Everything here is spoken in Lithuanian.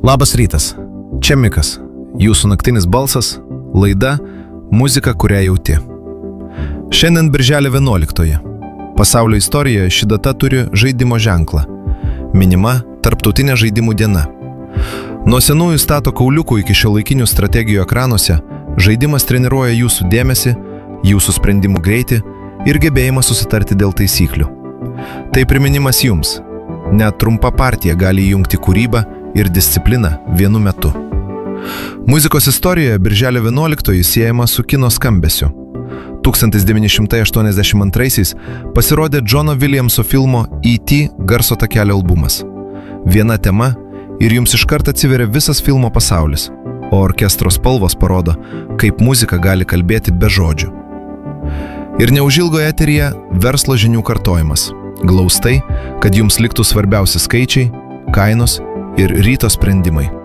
Labas rytas, čia Mikas, jūsų naktinis balsas, laida Muzika, kurią jauti. Šiandien birželio 11. Pasaulio istorijoje ši data turi žaidimo ženklą. Minima Tarptautinė žaidimų diena. Nuo senųjų stato kauliukų iki šiuolaikinių strategijų ekranuose žaidimas treniruoja jūsų dėmesį, jūsų sprendimų greitį ir gebėjimą susitarti dėl taisyklių. Tai priminimas jums. Net trumpa partija gali įjungti kūrybą ir discipliną vienu metu. Muzikos istorijoje birželio 11 siejama su kino skambesiu. 1982 pasirodė Johno Williamso filmo E.T. garso takelio albumas. Viena tema ir jums iškart atsiveria visas filmo pasaulis, o orkestro spalvos parodo, kaip muzika gali kalbėti be žodžių. Ir neužilgo eteryje verslo žinių kartojimas. Glaustai, kad jums liktų svarbiausi skaičiai, kainos ir ryto sprendimai.